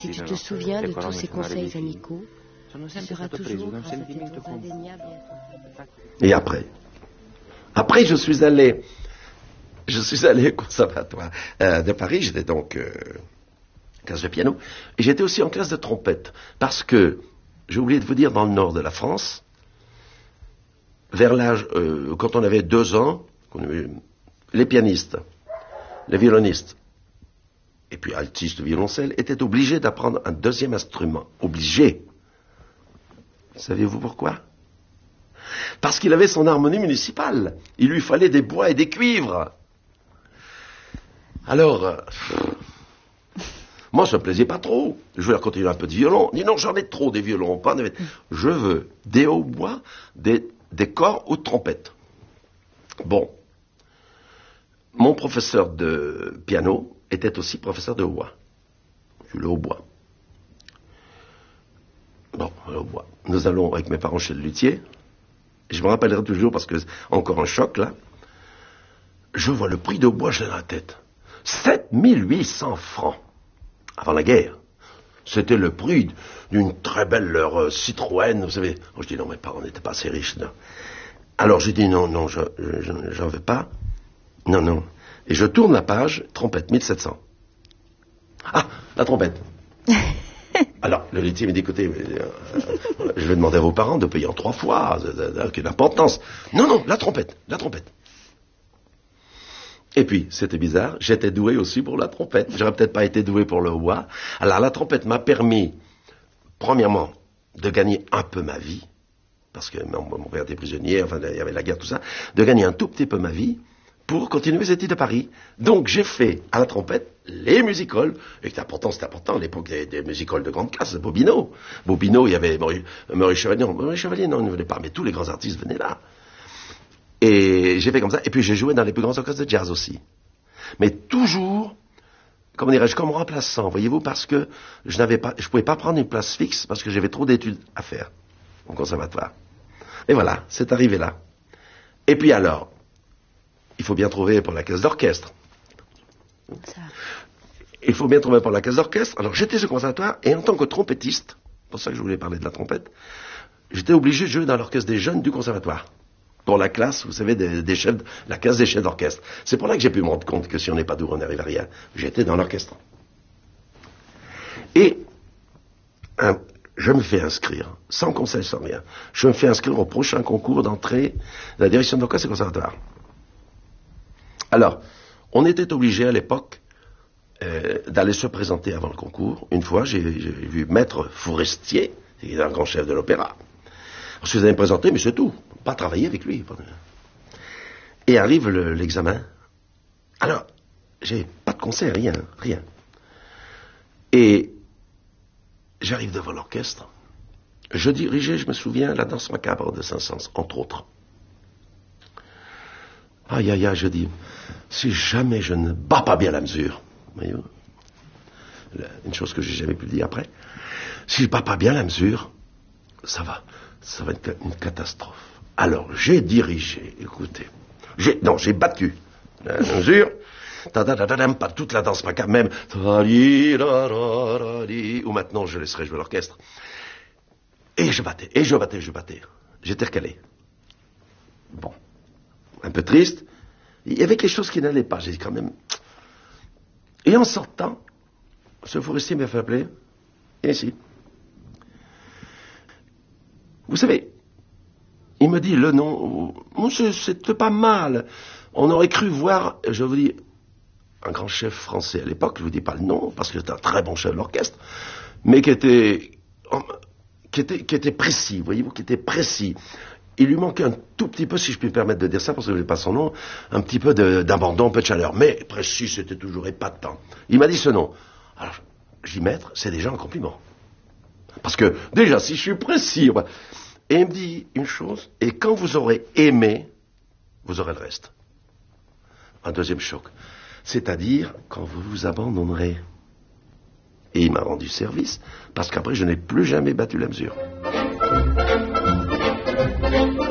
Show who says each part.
Speaker 1: Si tu te souviens de tous ces conseils amicaux, tu seras toujours grâce à tes bons indéniables.
Speaker 2: Et après je suis allé au conservatoire de Paris. J'étais donc classe de piano, et j'étais aussi en classe de trompette, parce que, j'ai oublié de vous dire, dans le nord de la France, vers l'âge, quand on avait 2 ans, les pianistes, les violonistes, et puis altistes, violoncelle, étaient obligés d'apprendre un deuxième instrument. Obligés. Savez-vous pourquoi? Parce qu'il avait son harmonie municipale. Il lui fallait des bois et des cuivres. Alors, moi, ça me plaisait pas trop. Je voulais continuer un peu de violon. Dis non, j'en ai trop des violons. Je veux des hautbois, des corps ou de trompettes. Bon. Mon professeur de piano était aussi professeur de hautbois. Le hautbois. Bon, le hautbois. Nous allons avec mes parents chez le luthier. Je me rappellerai toujours parce que, encore un choc là. Je vois le prix de hautbois, j'ai dans la tête. 7800 francs. Avant la guerre. C'était le prix d'une très belle Citroën, vous savez. Je dis non, mes parents n'étaient pas assez riches. Non. Alors j'ai dit non, j'en veux pas. Non. Et je tourne la page, trompette, 1700. Ah, la trompette. Alors, le laitier me dit, écoutez, je vais demander à vos parents de payer en 3 fois, quelle importance. Non, la trompette. Et puis, c'était bizarre, j'étais doué aussi pour la trompette. J'aurais peut-être pas été doué pour le hautbois. Alors, la trompette m'a permis, premièrement, de gagner un peu ma vie, parce que mon père était prisonnier, enfin, il y avait la guerre, tout ça, de gagner un tout petit peu ma vie, pour continuer mes études à Paris. Donc, j'ai fait, à la trompette, les music-halls, et c'était important, à l'époque, des music-halls de grande classe, Bobino, il y avait Maurice Chevalier, non, il ne venait pas, mais tous les grands artistes venaient là. Et j'ai fait comme ça, et puis j'ai joué dans les plus grands orchestres de jazz aussi. Mais toujours, comment dirais-je, comme remplaçant, voyez-vous, parce que je pouvais pas prendre une place fixe, parce que j'avais trop d'études à faire, au conservatoire. Et voilà, c'est arrivé là. Et puis alors, il faut bien trouver pour la caisse d'orchestre. Il faut bien trouver pour la caisse d'orchestre. Alors j'étais au conservatoire, et en tant que trompettiste, c'est pour ça que je voulais parler de la trompette, j'étais obligé de jouer dans l'orchestre des jeunes du conservatoire. Pour la classe, vous savez, des chefs, la classe des chefs d'orchestre. C'est pour là que j'ai pu me rendre compte que si on n'est pas doué, on n'arrive à rien. J'étais dans l'orchestre. Et je me fais inscrire, sans conseil, sans rien. Je me fais inscrire au prochain concours d'entrée de la direction d'orchestre et conservatoire. Alors, on était obligé à l'époque d'aller se présenter avant le concours. Une fois, j'ai vu Maître Forestier, qui est un grand chef de l'opéra. Je suis allé me présenter, mais c'est tout. Pas travailler avec lui. Et arrive l'examen. Alors, j'ai pas de concert, rien. Et j'arrive devant l'orchestre. Je dirigeais, je me souviens, la danse macabre de Saint-Saëns, entre autres. Aïe, je dis, si jamais je ne bats pas bien la mesure, voyez-vous, une chose que j'ai jamais pu dire après, si je bats pas bien la mesure, ça va être une catastrophe. Alors, j'ai dirigé, écoutez, j'ai battu la mesure, pas toute la danse macabre, même, ou maintenant je laisserai jouer l'orchestre. Et je battais. J'étais recalé. Bon. Un peu triste. Il y avait quelque chose qui n'allait pas, j'ai dit quand même. Et en sortant, ce Forestier m'a fait appeler, et ici. Vous savez, il me dit le nom, c'était pas mal. On aurait cru voir, je vous dis, un grand chef français à l'époque, je vous dis pas le nom, parce que c'était un très bon chef d'orchestre, mais qui était précis, voyez-vous, qui était précis. Il lui manquait un tout petit peu, si je puis me permettre de dire ça, parce que je n'ai pas son nom, un petit peu d'abandon, un peu de chaleur. Mais précis, c'était toujours épatant. Il m'a dit ce nom. Alors, je dis, maître, c'est déjà un compliment. Parce que, déjà, si je suis précis... Et il me dit une chose, et quand vous aurez aimé, vous aurez le reste. Un deuxième choc. C'est-à-dire, quand vous vous abandonnerez. Et il m'a rendu service, parce qu'après, je n'ai plus jamais battu la mesure.